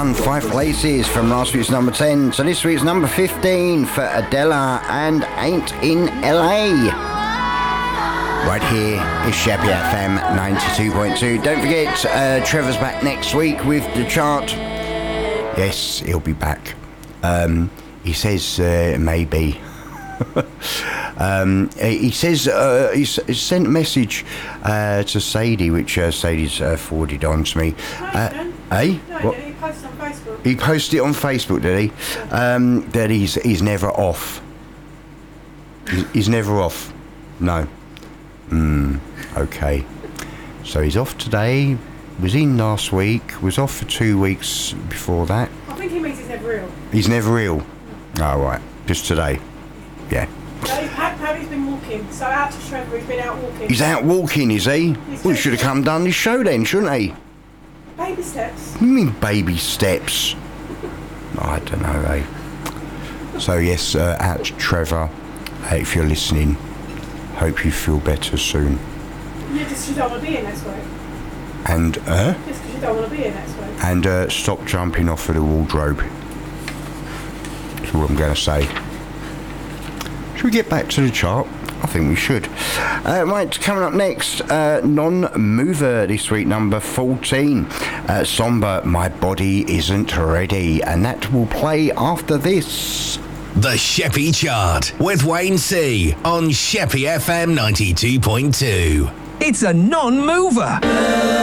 done 5 places from last week's number 10 to this week's number 15 for Adela and Ain't in LA. Right here is Sheppy FM 92.2. Don't forget, Trevor's back next week with the chart. Yes, he'll be back. He says maybe. He says he sent a message to Sadie, which Sadie's forwarded on to me. What? He posted on Facebook. He posted it on Facebook, did he? That he's never off. He's never off. No. Okay. So he's off today. Was in last week. Was off for 2 weeks before that. I think he means he's never ill. He's never ill. Oh, right. Just today. Yeah. Paddy's been walking, so out to Trevor, he's been out walking. He's out walking, is he? Well, he should have come done this show then, shouldn't he? Baby steps. What do you mean baby steps? I don't know, eh? So yes, out to Trevor, if you're listening, hope you feel better soon. Yeah, just you don't want to be in next week. And, Just because you don't want to be in next week. And stop jumping off of the wardrobe. That's all I'm going to say. Should we get back to the chart? I think we should. Right, coming up next, Non-Mover this week, number 14. Somber, My Body Isn't Ready. And that will play after this. The Sheppy Chart with Wayne C. on Sheppy FM 92.2. It's a non-mover.